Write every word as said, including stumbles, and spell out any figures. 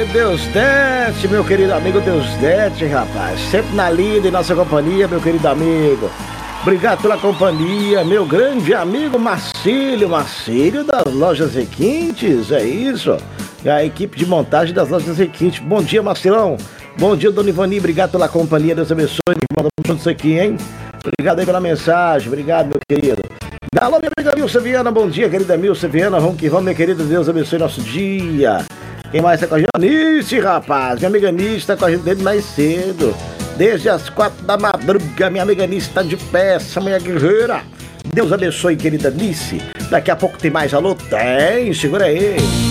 Deusdete, meu querido amigo Deusdete, rapaz. Sempre na linda e nossa companhia, meu querido amigo. Obrigado pela companhia, meu grande amigo Marcílio, Marcílio das Lojas Requintes, é isso? A equipe de montagem das Lojas Requintes. Bom dia, Marcelão. Bom dia, Dona Ivani. Obrigado pela companhia, Deus abençoe. Mandamos juntos aqui, hein? Obrigado aí pela mensagem, obrigado, meu querido. Alô, minha amiga Milce Viana, bom dia, querida Milce Viana. Vamos que vamos, minha querida, Deus abençoe nosso dia. Quem mais tá com a gente? Anice, rapaz. Minha amiga Anice tá com a gente desde mais cedo. Desde as quatro da madruga, minha amiga Anice tá de peça, minha guerreira. Deus abençoe, querida Anice. Daqui a pouco tem mais alô? Tem, segura aí.